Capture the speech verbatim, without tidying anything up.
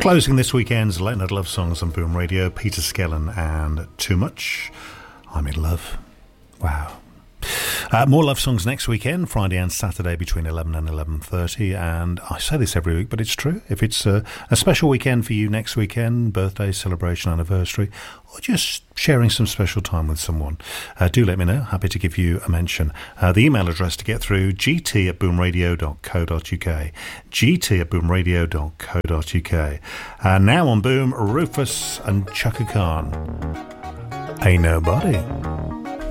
Closing this weekend's Late Night Love Songs on Boom Radio, Peter Skellin and Too Much. I'm in love. Wow. Uh, more love songs next weekend, Friday and Saturday between eleven and eleven thirty. And I say this every week, but it's true. If it's a, a special weekend for you next weekend, birthday, celebration, anniversary, or just sharing some special time with someone, uh, do let me know. Happy to give you a mention. Uh, the email address to get through, gt at boomradio dot co dot uk. gt at boomradio dot co dot uk. And now on Boom, Rufus and Chaka Khan. Ain't Nobody.